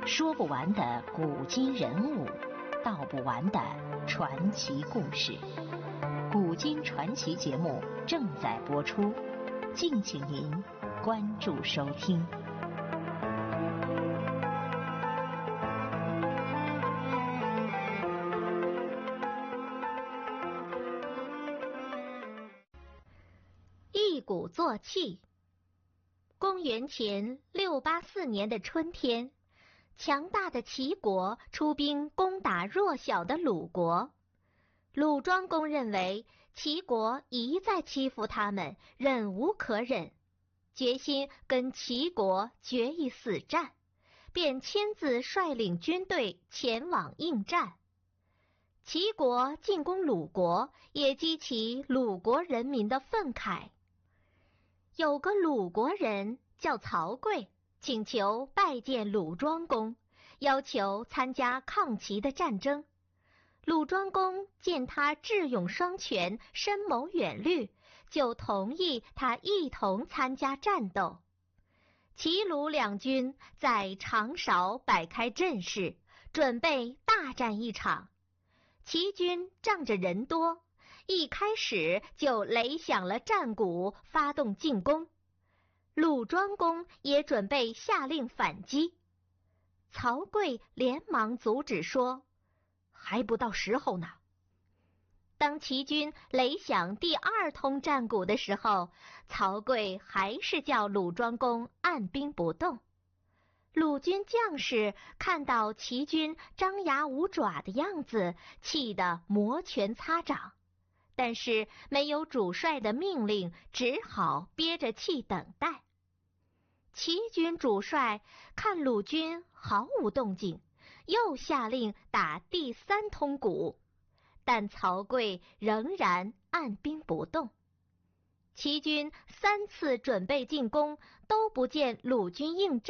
说不完的古今人物，道不完的传奇故事。古今传奇节目正在播出，敬请您关注收听。 一鼓作气。公元前684年的春天，强大的齐国出兵攻打弱小的鲁国。鲁庄公认为齐国一再欺负他们，忍无可忍，决心跟齐国决一死战，便亲自率领军队前往应战。齐国进攻鲁国，也激起鲁国人民的愤慨。有个鲁国人叫曹刿，请求拜见鲁庄公，要求参加抗齐的战争。鲁庄公见他智勇双全，深谋远虑，就同意他一同参加战斗。齐鲁两军在长勺摆开阵势，准备大战一场。齐军仗着人多，一开始就擂响了战鼓，发动进攻。鲁庄公也准备下令反击，曹刿连忙阻止说：“还不到时候呢。”当齐军擂响第二通战鼓的时候，曹刿还是叫鲁庄公按兵不动。鲁军将士看到齐军张牙舞爪的样子，气得摩拳擦掌，但是没有主帅的命令，只好憋着气等待。齐军主帅看鲁军毫无动静，又下令打第三通鼓，但曹刿仍然按兵不动。齐军3次准备进攻，都不见鲁军应战。